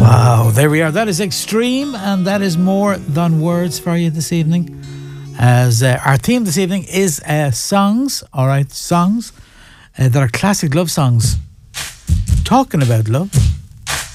Wow, there we are. That is Extreme, and that is More Than Words for you this evening. As our theme this evening is songs, all right, songs that are classic love songs, talking about love.